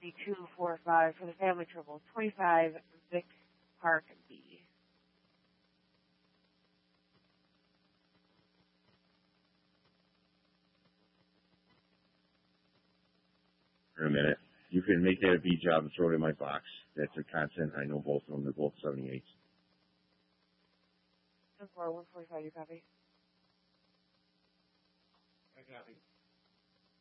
6245 for the family trouble. 25 Vic Park B. For a minute. You can make that a B job and throw it in my box. That's a constant. I know both of them. They're both 78s. 145, you copy? I copy.